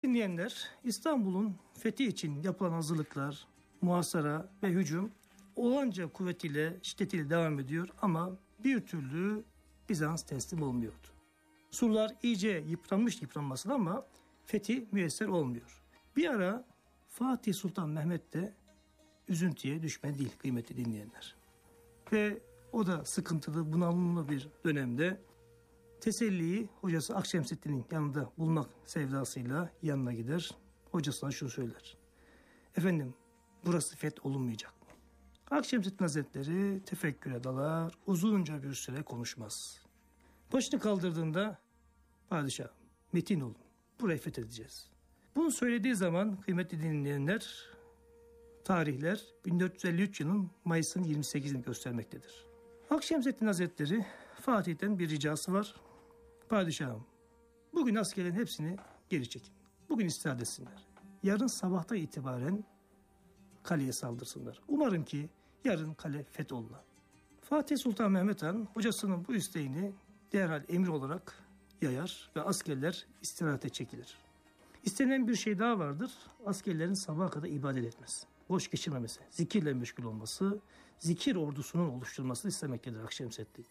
dinleyenler, İstanbul'un fethi için yapılan hazırlıklar, muhasara ve hücum olanca kuvvetiyle, şiddetiyle devam ediyor ama bir türlü Bizans teslim olmuyordu. Surlar iyice yıpranmasın ama fethi müyesser olmuyor. Bir ara Fatih Sultan Mehmet de üzüntüye düşme değil kıymetli dinleyenler. Ve o da sıkıntılı, bunalımlı bir dönemde teselliyi hocası Akşemseddin'in yanında bulmak sevdasıyla yanına gider. Hocasına şunu söyler: efendim, burası feth olunmayacak mı? Akşemseddin Hazretleri tefekküre dalar, uzunca bir süre konuşmaz. Başını kaldırdığında, padişahım metin olun, burayı fethedeceğiz. Bunu söylediği zaman kıymetli dinleyenler, tarihler 1453 yılının Mayıs'ın 28'ini göstermektedir. Akşemseddin Hazretleri Fatih'ten bir ricası var. Padişahım, bugün askerlerin hepsini geri çekin. Bugün istirahat etsinler. Yarın sabahta itibaren kaleye saldırsınlar. Umarım ki yarın kale fetholuna. Fatih Sultan Mehmet Han hocasının bu isteğini derhal emir olarak yayar ve askerler istirahate çekilir. İstenen bir şey daha vardır. Askerlerin sabaha kadar ibadet etmesi, boş geçirmemesi, zikirle meşgul olması, zikir ordusunun oluşturulmasını istemektedir Akşemseddin.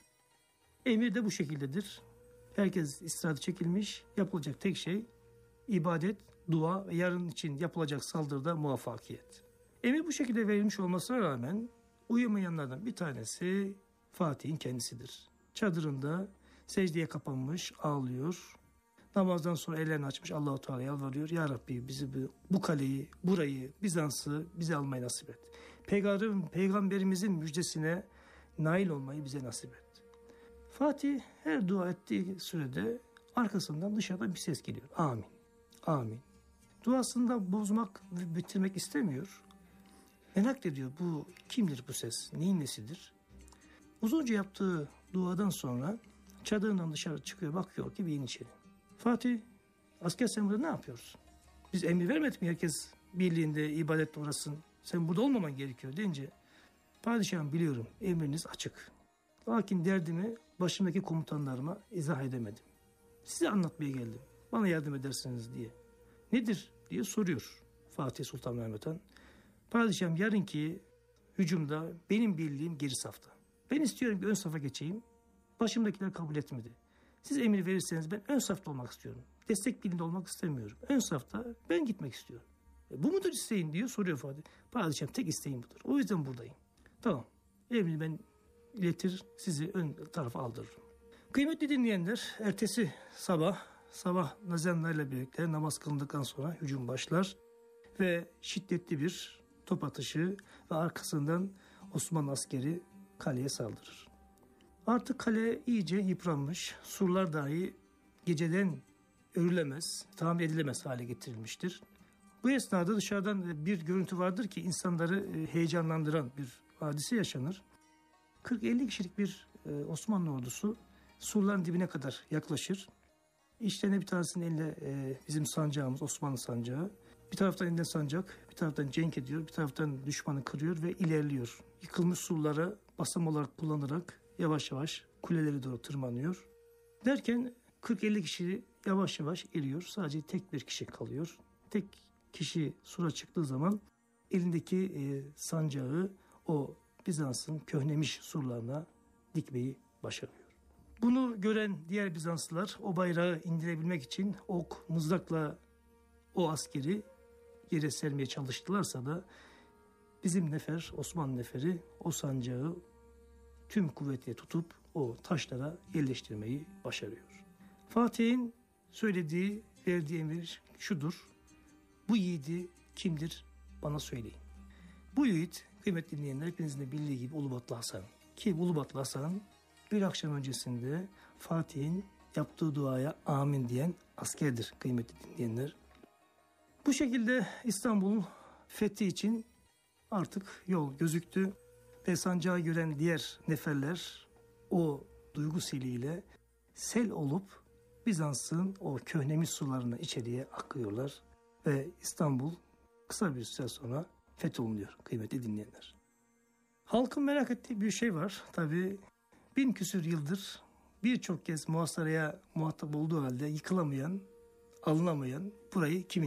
Emir de bu şekildedir. Herkes istirahate çekilmiş, yapılacak tek şey ibadet, dua ve yarın için yapılacak saldırıda muvaffakiyet. Emir bu şekilde verilmiş olmasına rağmen uyumayanlardan bir tanesi Fatih'in kendisidir. Çadırında secdeye kapanmış, ağlıyor. Namazdan sonra ellerini açmış, Allah-u Teala'ya yalvarıyor. Ya Rabbi, bizi bu kaleyi, burayı, Bizans'ı bize almayı nasip et. Peygamberimizin müjdesine nail olmayı bize nasip et. Fatih her dua ettiği sürede arkasından dışarıdan bir ses geliyor. Amin, amin. Duasında bozmak ve bitirmek istemiyor. Merak ediyor, bu kimdir bu ses, neyin nesidir? Uzunca yaptığı duadan sonra çadırından dışarı çıkıyor, bakıyor ki bir içeri. Fatih, asker sen burada ne yapıyorsun? Biz emir vermedik mi herkes birliğinde ibadette uğrasın? Sen burada olmaman gerekiyor deyince, padişahım biliyorum emriniz açık. Lakin derdimi başımdaki komutanlarıma izah edemedim. Size anlatmaya geldim. Bana yardım edersiniz diye. Nedir diye soruyor Fatih Sultan Mehmet Han. Padişahım, yarınki hücumda benim birliğim geri safta. Ben istiyorum ki ön safa geçeyim. Başımdakiler kabul etmedi. Siz emir verirseniz ben ön safta olmak istiyorum. Destek birliğinde olmak istemiyorum. Ön safta ben gitmek istiyorum. Bu mudur isteğin diyor, soruyor Fatih. Padişahım, tek isteğim budur. O yüzden buradayım. Tamam, emrini ben iletir, sizi ön tarafa aldırırım. Kıymetli dinleyenler, ertesi sabah nazanlarla birlikte namaz kılındıktan sonra hücum başlar ve şiddetli bir top atışı ve arkasından Osmanlı askeri kaleye saldırır. Artık kale iyice yıpranmış, surlar dahi geceden örülemez, tamir edilemez hale getirilmiştir. Bu esnada dışarıdan bir görüntü vardır ki insanları heyecanlandıran bir hadise yaşanır. 40-50 kişilik bir Osmanlı ordusu surların dibine kadar yaklaşır. İşlerine bir tanesinin elinde bizim sancağımız, Osmanlı sancağı. Bir taraftan elinde sancak, bir taraftan cenk ediyor, bir taraftan düşmanı kırıyor ve ilerliyor. Yıkılmış surlara basam olarak kullanarak yavaş yavaş kuleleri doğru tırmanıyor. Derken 40-50 kişi yavaş yavaş eriyor. Sadece tek bir kişi kalıyor. Tek kişi sura çıktığı zaman elindeki sancağı o Bizans'ın köhnemiş surlarına dikmeyi başarıyor. Bunu gören diğer Bizanslılar o bayrağı indirebilmek için ok, mızrakla o askeri yere sermeye çalıştılarsa da bizim nefer, Osmanlı neferi o sancağı tüm kuvvetiyle tutup o taşlara yerleştirmeyi başarıyor. Fatih'in söylediği, verdiği emir şudur: bu yiğidi kimdir bana söyleyin. Bu yiğit, kıymetli dinleyenler, hepinizin de bildiği gibi Ulubatlı Hasan. Ki Ulubatlı Hasan bir akşam öncesinde Fatih'in yaptığı duaya amin diyen askerdir kıymetli dinleyenler. Bu şekilde İstanbul'un fethi için artık yol gözüktü ve sancağı gören diğer neferler o duygu seliyle sel olup Bizans'ın o köhnemiş sularına içeriye akıyorlar ve İstanbul kısa bir süre sonra fetholunuyor kıymetli dinleyenler. Halkın merak ettiği bir şey var. Tabii 1000 küsür yıldır birçok kez muhasaraya muhatap olduğu halde yıkılamayan, alınamayan burayı kimin